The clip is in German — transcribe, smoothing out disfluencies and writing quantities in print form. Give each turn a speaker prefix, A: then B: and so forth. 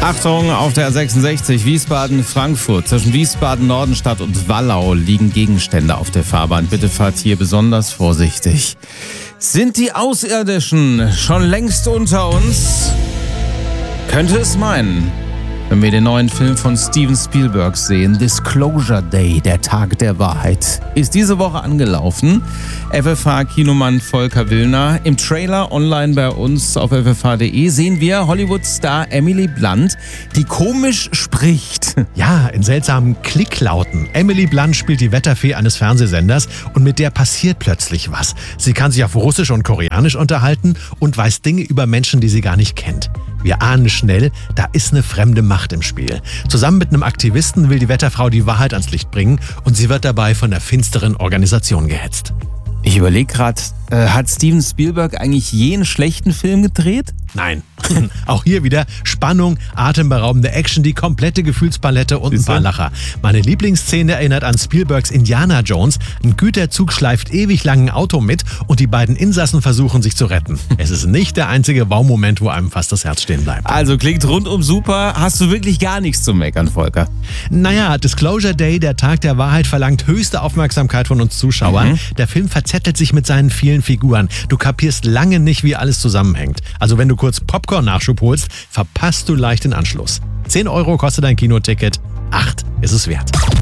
A: Achtung, auf der A66 Wiesbaden-Frankfurt. Zwischen Wiesbaden-Nordenstadt und Wallau liegen Gegenstände auf der Fahrbahn. Bitte fahrt hier besonders vorsichtig. Sind die Außerirdischen schon längst unter uns? Könnte es meinen, wenn wir den neuen Film von Steven Spielberg sehen. Disclosure Day, der Tag der Wahrheit, ist diese Woche angelaufen. FFH-Kinomann Volker Willner. Im Trailer online bei uns auf ffh.de sehen wir Hollywood-Star Emily Blunt, die komisch spricht.
B: Ja, in seltsamen Klicklauten. Emily Blunt spielt die Wetterfee eines Fernsehsenders und mit der passiert plötzlich was. Sie kann sich auf Russisch und Koreanisch unterhalten und weiß Dinge über Menschen, die sie gar nicht kennt. Wir ahnen schnell, da ist eine fremde Macht im Spiel. Zusammen mit einem Aktivisten will die Wetterfrau die Wahrheit ans Licht bringen und sie wird dabei von der finsteren Organisation gehetzt.
A: Ich überlege gerade, hat Steven Spielberg eigentlich je einen schlechten Film gedreht?
B: Nein. Auch hier wieder Spannung, atemberaubende Action, die komplette Gefühlspalette und ein paar Lacher. Meine Lieblingsszene erinnert an Spielbergs Indiana Jones. Ein Güterzug schleift ewig lang ein Auto mit und die beiden Insassen versuchen sich zu retten. Es ist nicht der einzige Wow-Moment, wo einem fast das Herz stehen bleibt.
A: Also klingt rundum super. Hast du wirklich gar nichts zu meckern, Volker?
B: Naja, Disclosure Day, der Tag der Wahrheit, verlangt höchste Aufmerksamkeit von uns Zuschauern. Der Film verzettelt sich mit seinen vielen Figuren. Du kapierst lange nicht, wie alles zusammenhängt. Also wenn du kurz Popcorn-Nachschub holst, verpasst du leicht den Anschluss. 10 € kostet ein Kinoticket, 8 ist es wert.